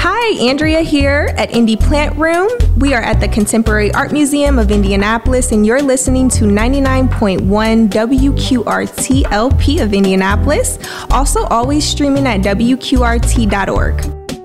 Hi, Andrea here at Indie Plant Room. We are at the Contemporary Art Museum of Indianapolis, and you're listening to 99.1 WQRT LP of Indianapolis. Also, always streaming at WQRT.org.